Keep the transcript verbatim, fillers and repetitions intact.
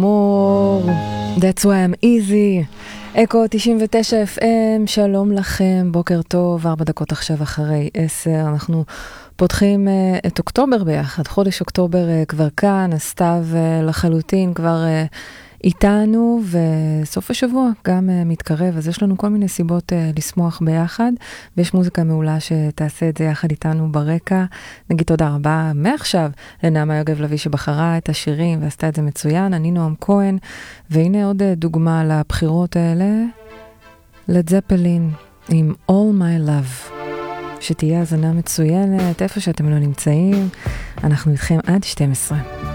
more, that's why I'm easy. אקו תשעים ותשע אף אם, שלום לכם, בוקר טוב, ארבע דקות עכשיו אחרי עשר, אנחנו פותחים uh, את אוקטובר ביחד, חודש אוקטובר uh, כבר כאן, הסתיו uh, לחלוטין כבר uh, איתנו, וסוף השבוע גם uh, מתקרב, אז יש לנו כל מיני סיבות uh, לשמוח ביחד, ויש מוזיקה מעולה שתעשה את זה יחד איתנו ברקע. נגיד תודה רבה מעכשיו לנעמה יוגב לוי שבחרה את השירים ועשתה את זה מצוין, אני נועם כהן, והנה עוד uh, דוגמה לבחירות האלה, לד זפלין עם All My Love. שתהיה הזנה מצוינת, איפה שאתם לא נמצאים, אנחנו איתכם עד שתים עשרה.